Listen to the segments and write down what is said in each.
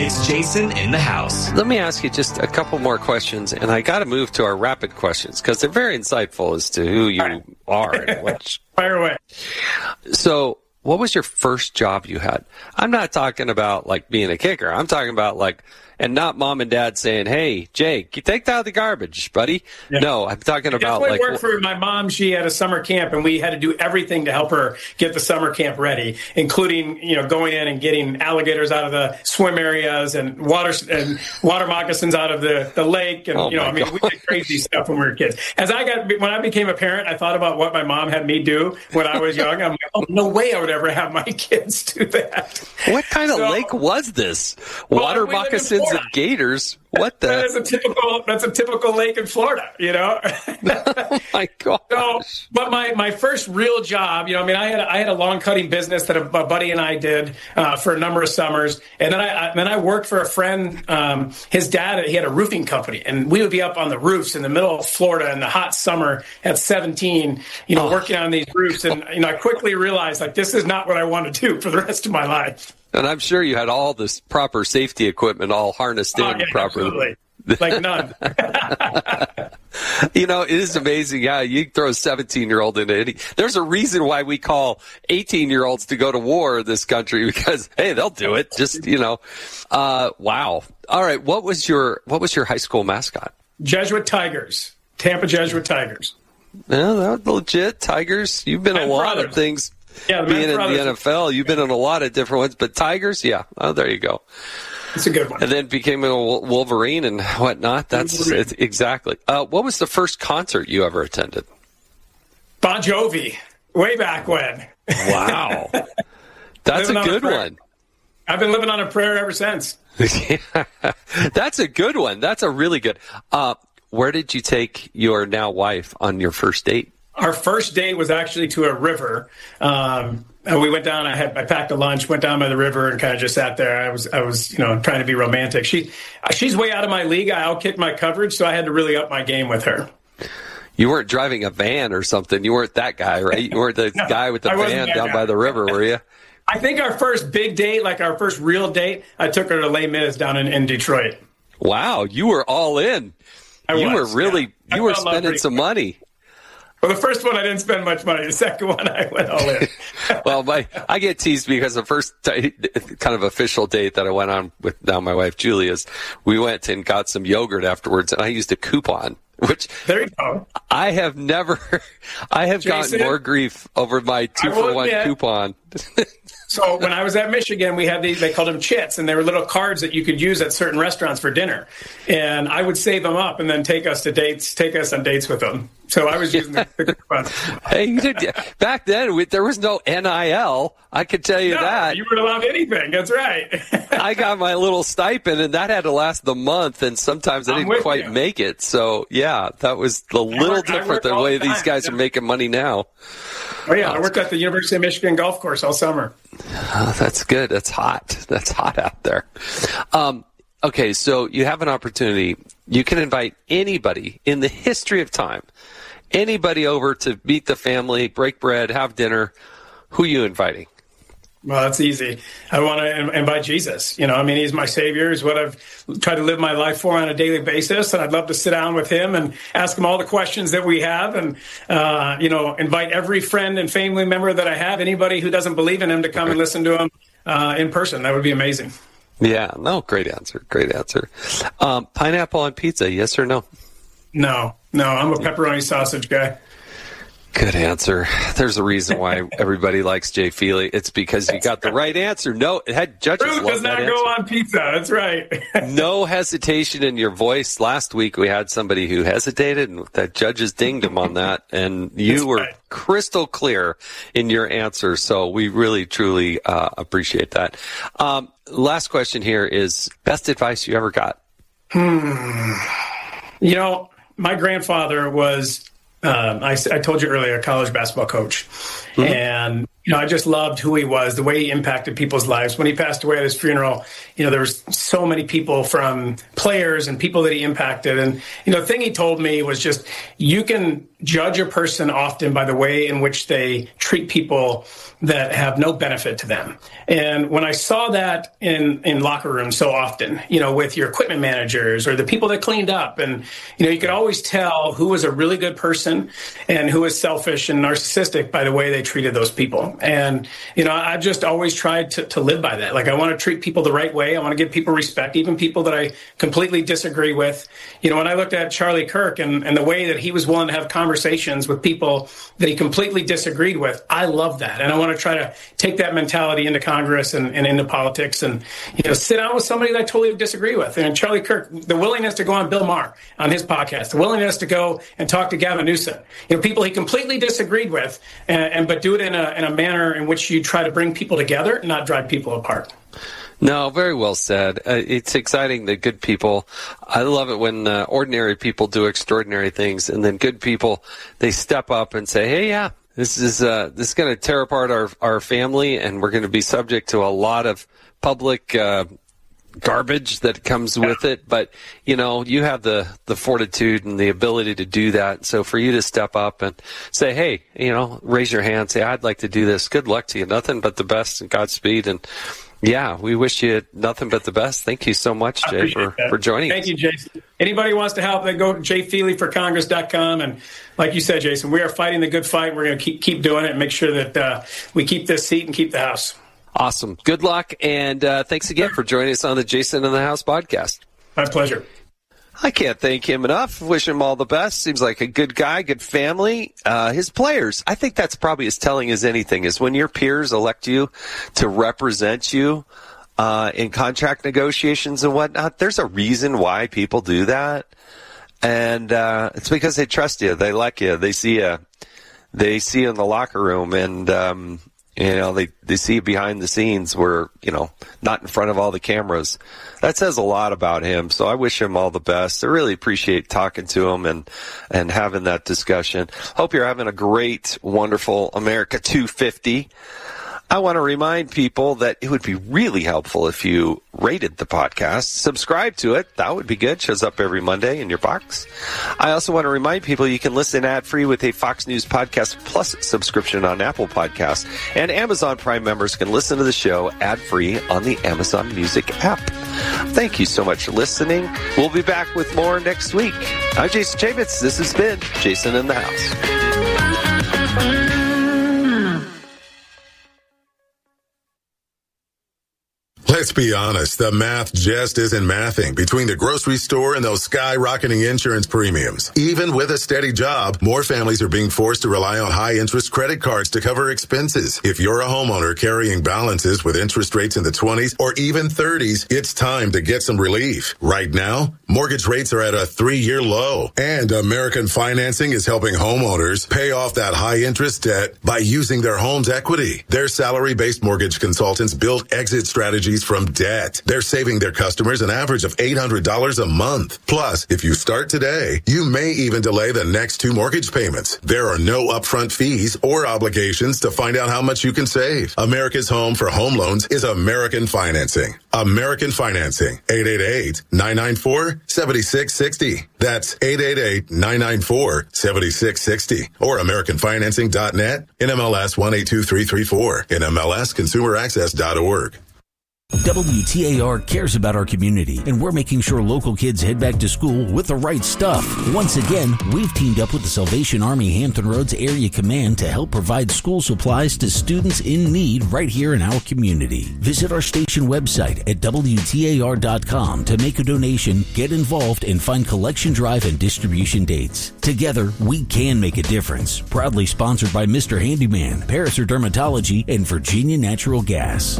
It's Jason in the house. Let me ask you just a couple more questions, and I got to move to our rapid questions because they're very insightful as to who you are and what. Fire away. So, what was your first job you had? I'm not talking about like being a kicker. I'm talking about like, and not mom and dad saying, "Hey, Jake, you take out the garbage, buddy." Yeah. No, I'm talking about like. I worked for my mom. She had a summer camp, and we had to do everything to help her get the summer camp ready, including going in and getting alligators out of the swim areas and water moccasins out of the lake, and we did crazy stuff when we were kids. When I became a parent, I thought about what my mom had me do when I was young. I'm like, oh, no way I would ever have my kids do that. What kind of lake was this? Water moccasins and gators? What the? That's a typical lake in Florida, Oh my God. So, but my first real job, I had a lawn cutting business that a buddy and I did for a number of summers, and then I worked for a friend. His dad, he had a roofing company, and we would be up on the roofs in the middle of Florida in the hot summer at 17, working on these roofs, and I quickly realized like this is not what I want to do for the rest of my life. And I'm sure you had all this proper safety equipment all harnessed in properly. Absolutely. Like none. It is amazing. Yeah, you throw a 17-year-old into any. There's a reason why we call 18-year-olds to go to war in this country because, hey, they'll do it. Just, wow. All right. What was your high school mascot? Jesuit Tigers. Tampa Jesuit Tigers. Yeah, that's legit. Tigers. You've been a lot of things. Yeah, being in the NFL, you've been in a lot of different ones, but Tigers, yeah. Oh, there you go. It's a good one. And then became a Wolverine and whatnot. That's exactly. What was the first concert you ever attended? Bon Jovi, way back when. Wow. That's a good one. I've been living on a prayer ever since. That's a good one. That's a really good. Where did you take your now wife on your first date? Our first date was actually to a river. And we went down. I packed a lunch, went down by the river, and kind of just sat there. I was trying to be romantic. She's way out of my league. I outkicked my coverage, so I had to really up my game with her. You weren't driving a van or something. You weren't that guy, right? You weren't the guy with the van down by the river, were you? I think our first big date, like our first real date, I took her to Les Mis down in Detroit. Wow, you were all in. You were spending some money. Well, the first one, I didn't spend much money. The second one, I went all in. Well, I get teased because the first kind of official date that I went on with now my wife, Julia's, we went and got some yogurt afterwards, and I used a coupon, which there you go. I have gotten more grief over my 2-for-1 coupon. So when I was at Michigan, we had they called them chits, and they were little cards that you could use at certain restaurants for dinner. And I would save them up and then take us on dates with them. So I was using the coupons. Hey, back then there was no NIL. I could tell you that. You weren't allowed anything. That's right. I got my little stipend, and that had to last the month, and sometimes I didn't quite make it. So, yeah, that was a little different than the way these guys are making money now. Oh, yeah, I worked at the University of Michigan golf course all summer. Oh, that's good. That's hot. That's hot out there. Okay, so you have an opportunity. You can invite anybody in the history of time, anybody over to meet the family, break bread, have dinner. Who are you inviting? Well, that's easy. I want to invite Jesus. He's my savior. He's what I've tried to live my life for on a daily basis. And I'd love to sit down with him and ask him all the questions that we have and, invite every friend and family member that I have, anybody who doesn't believe in him, to come and listen to him in person. That would be amazing. Yeah, no, great answer. Great answer. Pineapple on pizza, yes or no? No, I'm a pepperoni sausage guy. Good answer. There's a reason why everybody likes Jay Feely. It's because you got the right answer. No, it had judges. Fruit does not go on pizza. That's right. No hesitation in your voice. Last week we had somebody who hesitated, and the judges dinged him on that. And you were crystal clear in your answer. So we really, truly appreciate that. Last question here is best advice you ever got. My grandfather was. I told you earlier, a college basketball coach. Mm-hmm. And I just loved who he was, the way he impacted people's lives. When he passed away at his funeral, there was so many people, from players and people that he impacted. And, the thing he told me was just, you can judge a person often by the way in which they treat people that have no benefit to them. And when I saw that in locker rooms so often, with your equipment managers or the people that cleaned up, and, you could always tell who was a really good person and who was selfish and narcissistic by the way they treated those people. And, I've just always tried to live by that. Like, I want to treat people the right way. I want to give people respect, even people that I completely disagree with. When I looked at Charlie Kirk and the way that he was willing to have conversations with people that he completely disagreed with, I love that. And I want to try to take that mentality into Congress and into politics, and, sit down with somebody that I totally disagree with. And Charlie Kirk, the willingness to go on Bill Maher on his podcast, the willingness to go and talk to Gavin Newsom, people he completely disagreed with, but do it in a manner in which you try to bring people together, not drive people apart. No, very well said. It's exciting that good people, I love it when ordinary people do extraordinary things, and then good people, they step up and say, hey, yeah, this is going to tear apart our family, and we're going to be subject to a lot of public garbage that comes with it. But, you have the fortitude and the ability to do that. So for you to step up and say, hey, raise your hand, say, I'd like to do this. Good luck to you. Nothing but the best, and Godspeed. And yeah, we wish you nothing but the best. Thank you so much, Jay, for joining us. Thank you, Jason. Anybody wants to help, then go to jfeelyforcongress.com. And like you said, Jason, we are fighting the good fight. We're going to keep doing it and make sure that we keep this seat and keep the House. Awesome. Good luck. And thanks again for joining us on the Jason in the House podcast. My pleasure. I can't thank him enough. Wish him all the best. Seems like a good guy, good family. His players, I think that's probably as telling as anything, is when your peers elect you to represent you in contract negotiations and whatnot. There's a reason why people do that. And it's because they trust you. They like you. They see you. They see you in the locker room, and they see you behind the scenes where, not in front of all the cameras. That says a lot about him. So I wish him all the best. I really appreciate talking to him and having that discussion. Hope you're having a great, wonderful America 250. I want to remind people that it would be really helpful if you rated the podcast, subscribe to it. That would be good. Shows up every Monday in your box. I also want to remind people you can listen ad-free with a Fox News Podcast Plus subscription on Apple Podcasts. And Amazon Prime members can listen to the show ad-free on the Amazon Music app. Thank you so much for listening. We'll be back with more next week. I'm Jason Chaffetz. This has been Jason in the House. Let's be honest, the math just isn't mathing between the grocery store and those skyrocketing insurance premiums. Even with a steady job, more families are being forced to rely on high-interest credit cards to cover expenses. If you're a homeowner carrying balances with interest rates in the 20s or even 30s, it's time to get some relief. Right now, mortgage rates are at a 3-year low, and American Financing is helping homeowners pay off that high-interest debt by using their home's equity. Their salary-based mortgage consultants build exit strategies from debt. They're saving their customers an average of $800 a month. Plus, if you start today, you may even delay the next 2 mortgage payments. There are no upfront fees or obligations to find out how much you can save. America's home for home loans is American Financing. American Financing, 888-994-7660. That's 888-994-7660. Or AmericanFinancing.net, NMLS 182334, NMLSConsumerAccess.org. WTAR cares about our community, and we're making sure local kids head back to school with the right stuff. Once again, we've teamed up with the Salvation Army Hampton Roads Area Command to help provide school supplies to students in need right here in our community. Visit our station website at WTAR.com to make a donation, get involved, and find collection drive and distribution dates. Together, we can make a difference. Proudly sponsored by Mr. Handyman, Paraser Dermatology, and Virginia Natural Gas.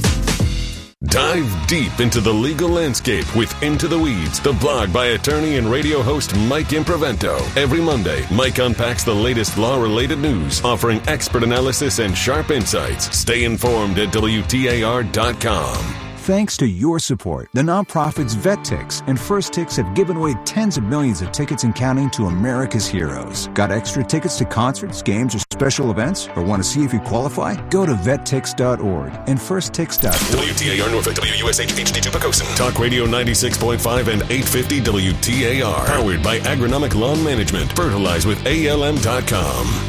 Dive deep into the legal landscape with Into the Weeds, the blog by attorney and radio host Mike Improvento. Every Monday, Mike unpacks the latest law-related news, offering expert analysis and sharp insights. Stay informed at WTAR.com. Thanks to your support, the nonprofits VetTix and First Tix have given away tens of millions of tickets and counting to America's heroes. Got extra tickets to concerts, games, or special events? Or want to see if you qualify? Go to vettix.org and firsttix.org. WTAR Norfolk, WUSH HD2 Pocosin. Talk Radio 96.5 and 850 WTAR. Powered by Agronomic Lawn Management. Fertilize with ALM.com.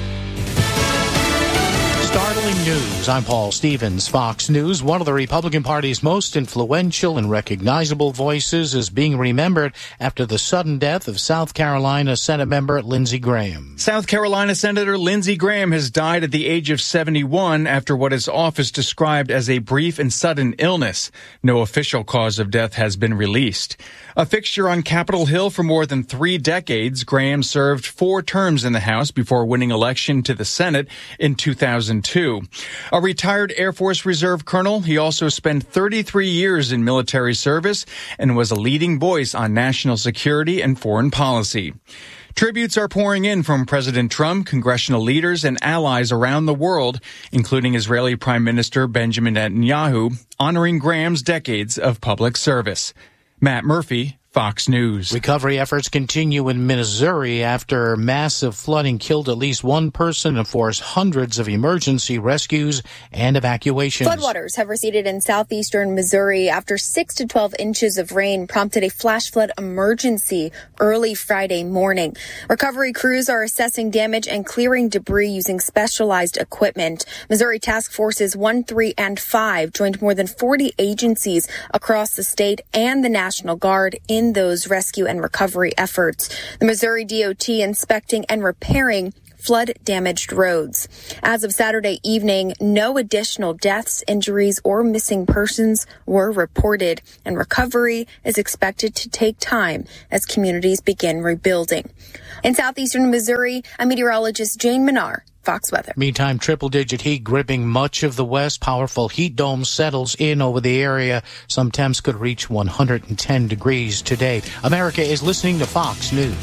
Startling news. I'm Paul Stevens, Fox News. One of the Republican Party's most influential and recognizable voices is being remembered after the sudden death of South Carolina Senate member Lindsey Graham. South Carolina Senator Lindsey Graham has died at the age of 71 after what his office described as a brief and sudden illness. No official cause of death has been released. A fixture on Capitol Hill for more than 3 decades, Graham served 4 terms in the House before winning election to the Senate in 2002. A retired Air Force Reserve colonel, he also spent 33 years in military service and was a leading voice on national security and foreign policy. Tributes are pouring in from President Trump, congressional leaders, and allies around the world, including Israeli Prime Minister Benjamin Netanyahu, honoring Graham's decades of public service. Matt Murphy, Fox News. Recovery efforts continue in Missouri after massive flooding killed at least 1 person and forced hundreds of emergency rescues and evacuations. Floodwaters have receded in southeastern Missouri after 6 to 12 inches of rain prompted a flash flood emergency early Friday morning. Recovery crews are assessing damage and clearing debris using specialized equipment. Missouri Task Forces 1, 3, and 5 joined more than 40 agencies across the state and the National Guard in those rescue and recovery efforts. The Missouri DOT inspecting and repairing flood-damaged roads. As of Saturday evening, no additional deaths, injuries, or missing persons were reported, and recovery is expected to take time as communities begin rebuilding. In southeastern Missouri, a meteorologist, Jane Menard, Fox Weather. Meantime, triple-digit heat gripping much of the West. Powerful heat dome settles in over the area. Some temps could reach 110 degrees today. America is listening to Fox News.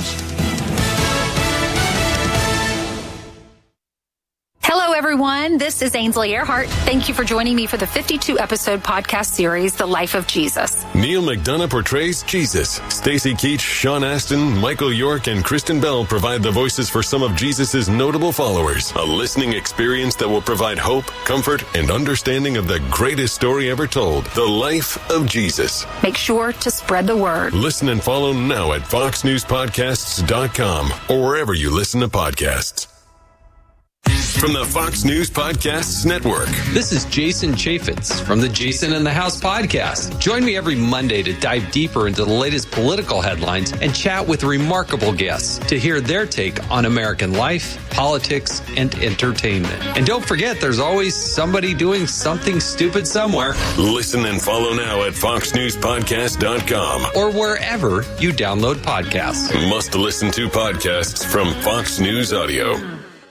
Hello, everyone. This is Ainsley Earhart. Thank you for joining me for the 52-episode podcast series, The Life of Jesus. Neil McDonough portrays Jesus. Stacey Keach, Sean Astin, Michael York, and Kristen Bell provide the voices for some of Jesus' notable followers. A listening experience that will provide hope, comfort, and understanding of the greatest story ever told, The Life of Jesus. Make sure to spread the word. Listen and follow now at foxnewspodcasts.com or wherever you listen to podcasts. From the Fox News Podcasts Network. This is Jason Chaffetz from the Jason in the House podcast. Join me every Monday to dive deeper into the latest political headlines and chat with remarkable guests to hear their take on American life, politics, and entertainment. And don't forget, there's always somebody doing something stupid somewhere. Listen and follow now at foxnewspodcast.com or wherever you download podcasts. Must listen to podcasts from Fox News Audio.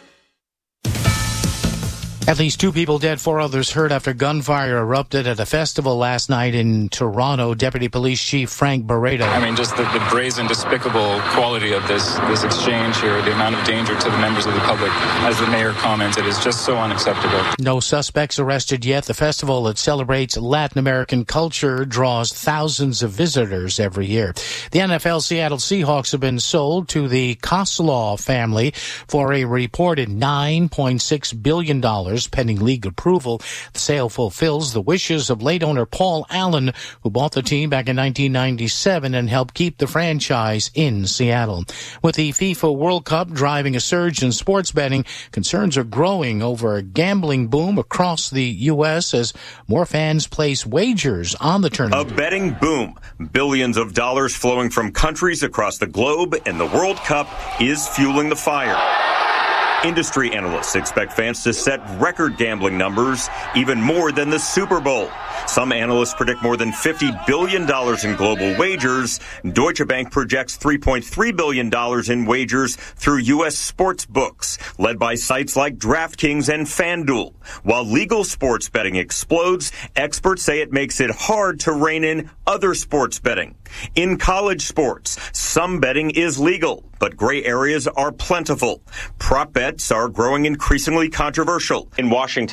At least 2 people dead, 4 others hurt after gunfire erupted at a festival last night in Toronto. Deputy Police Chief Frank Barreto. I mean, just the brazen, despicable quality of this exchange here, the amount of danger to the members of the public, as the mayor commented, is just so unacceptable. No suspects arrested yet. The festival that celebrates Latin American culture draws thousands of visitors every year. The NFL Seattle Seahawks have been sold to the Kozlov family for a reported $9.6 billion. Pending league approval. The sale fulfills the wishes of late owner Paul Allen, who bought the team back in 1997 and helped keep the franchise in Seattle. With the FIFA World Cup driving a surge in sports betting, concerns are growing over a gambling boom across the U.S. as more fans place wagers on the tournament. A betting boom. Billions of dollars flowing from countries across the globe, and the World Cup is fueling the fire. Industry analysts expect fans to set record gambling numbers, even more than the Super Bowl. Some analysts predict more than $50 billion in global wagers. Deutsche Bank projects $3.3 billion in wagers through U.S. sports books, led by sites like DraftKings and FanDuel. While legal sports betting explodes, experts say it makes it hard to rein in other sports betting. In college sports, some betting is legal, but gray areas are plentiful. Prop bets are growing increasingly controversial. In Washington,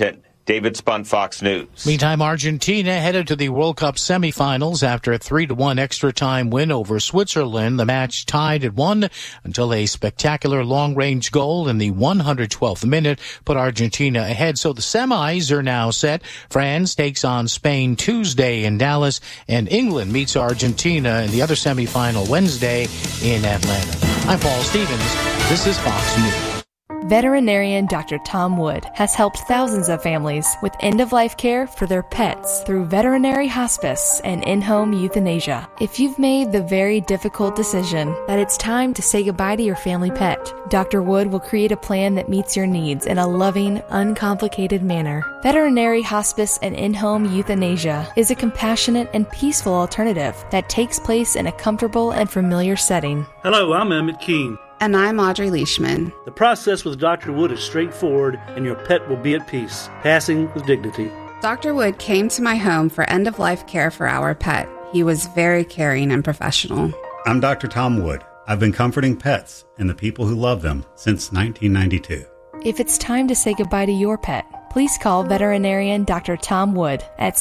David Spunt, Fox News. Meantime, Argentina headed to the World Cup semifinals after a 3-1 extra time win over Switzerland. The match tied at 1 until a spectacular long-range goal in the 112th minute put Argentina ahead. So the semis are now set. France takes on Spain Tuesday in Dallas, and England meets Argentina in the other semifinal Wednesday in Atlanta. I'm Paul Stevens. This is Fox News. Veterinarian Dr. Tom Wood has helped thousands of families with end-of-life care for their pets through veterinary hospice and in-home euthanasia. If you've made the very difficult decision that it's time to say goodbye to your family pet, Dr. Wood will create a plan that meets your needs in a loving, uncomplicated manner. Veterinary hospice and in-home euthanasia is a compassionate and peaceful alternative that takes place in a comfortable and familiar setting. Hello, I'm Emmett Keene. And I'm Audrey Leishman. The process with Dr. Wood is straightforward, and your pet will be at peace, passing with dignity. Dr. Wood came to my home for end-of-life care for our pet. He was very caring and professional. I'm Dr. Tom Wood. I've been comforting pets and the people who love them since 1992. If it's time to say goodbye to your pet, please call veterinarian Dr. Tom Wood at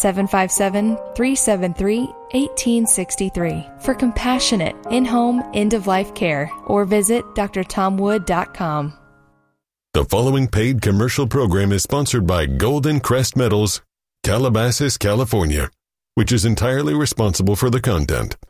757-373-1863 for compassionate in-home end-of-life care, or visit drtomwood.com. The following paid commercial program is sponsored by Golden Crest Metals, Calabasas, California, which is entirely responsible for the content.